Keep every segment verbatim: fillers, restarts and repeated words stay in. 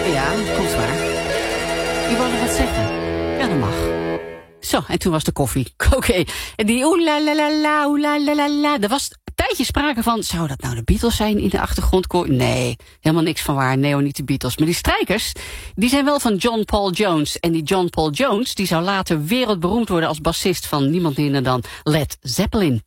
Ja, komt waar. Je wou nog wat zeggen? Ja, dat mag. Zo, en toen was de koffie. Oké. Okay. En die oeh la la la la, oeh la la la la. Er was een tijdje sprake van, zou dat nou de Beatles zijn in de achtergrond? Nee, helemaal niks van waar. Nee hoor, niet de Beatles. Maar die strijkers, die zijn wel van John Paul Jones. En die John Paul Jones, die zou later wereldberoemd worden als bassist van niemand minder dan Led Zeppelin.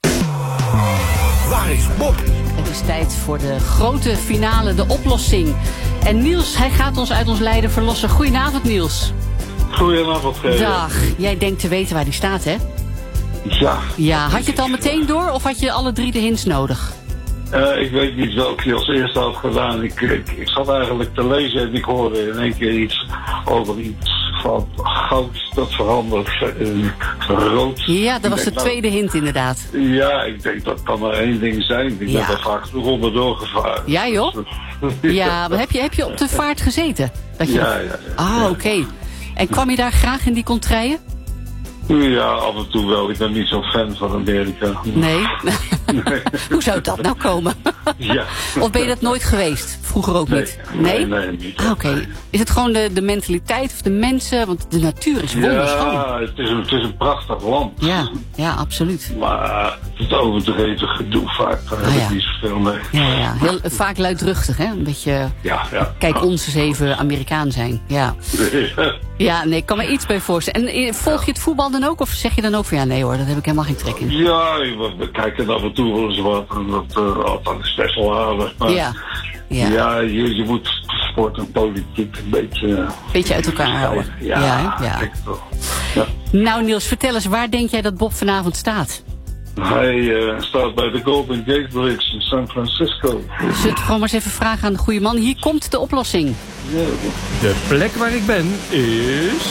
Waar is Bob? Het is tijd voor de grote finale, de oplossing. En Niels, hij gaat ons uit ons lijden verlossen. Goedenavond, Niels. Goedenavond, Gerrit. Dag. Jij denkt te weten waar die staat, hè? Ja. Ja, had je het al meteen door of had je alle drie de hints nodig? Uh, ik weet niet welke je als eerste had gedaan. Ik, ik, ik zat eigenlijk te lezen en ik hoorde in één keer iets over iets van goud dat verandert in rood. Ja, dat was de denk, tweede hint inderdaad. Ja, ik denk dat kan maar één ding zijn. Ik Ja. ben er vaak genoeg onderdoor gevaren. Ja, joh? Ja, maar heb je, heb je op de vaart gezeten? Dat je... Ja, ja, ja. Ah, Ja. oké. Okay. En kwam je daar graag in die contraien? Ja, af en toe wel. Ik ben niet zo'n fan van Amerika. Nee? Nee. Hoe zou dat nou komen? Ja. Of ben je dat nooit geweest? Vroeger ook Nee, niet? nee, nee, niet. Ah, oké. Okay. Is het gewoon de, de mentaliteit of de mensen? Want de natuur is wonderschoon. Ja, het is, een, het is een prachtig land. Ja, ja, absoluut. Maar het overdreven gedoe vaak, daar heb Ah, ik ja. niet zoveel mee. Ja, ja. Heel, vaak luidruchtig, hè? Een beetje, Ja, ja. kijk, ons eens even Amerikaan zijn. Ja. Ja, nee, ik kan me iets bij voorstellen. En eh, volg je het voetbal dan ook? Of zeg je dan ook van, ja, nee hoor, dat heb ik helemaal geen trek in? Ja, we kijken af en toe wel eens wat. En dat, uh, dat is best wel aardig. Maar Ja. Ja. ja, je, je moet sport en politiek een beetje... Beetje uit elkaar houden. Ja, Ja, hè? Ja. ik toch. Ja. Nou Niels, vertel eens, waar denk jij dat Bob vanavond staat? Hij uh, staat bij de Golden Gate Bridge in San Francisco. Zullen we het gewoon maar eens even vragen aan de goede man? Hier komt de oplossing. Ja. De plek waar ik ben is...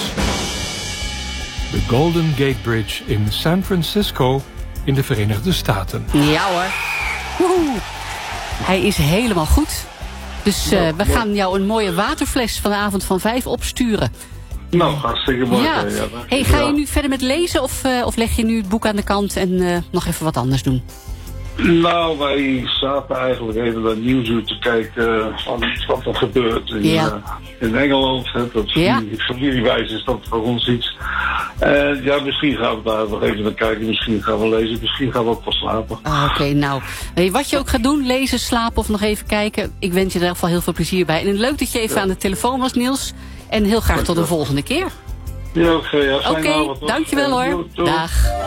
de Golden Gate Bridge in San Francisco in de Verenigde Staten. Ja hoor. Woehoe. Hij is helemaal goed. Dus uh, we gaan jou een mooie waterfles van de avond van vijf opsturen. Nou, hartstikke mooi. Ja. Ja. Hey, ga je nu verder met lezen of, uh, of leg je nu het boek aan de kant en uh, nog even wat anders doen? Nou, wij zaten eigenlijk even naar Nieuwsuur te kijken van wat er gebeurt in, Ja. uh, in Engeland. Hè. Dat Ja. familie, familiewijs is dat voor ons iets. En ja, misschien gaan we daar nog even naar kijken. Misschien gaan we lezen. Misschien gaan we ook wel slapen. Ah, Oké, okay, nou. Hey, wat je ook gaat doen, lezen, slapen of nog even kijken. Ik wens je er in ieder geval heel veel plezier bij. En leuk dat je even Ja. aan de telefoon was, Niels. En heel graag tot de volgende keer. Ja, oké. Okay, ja, Oké, okay, dankjewel hoor. Dag.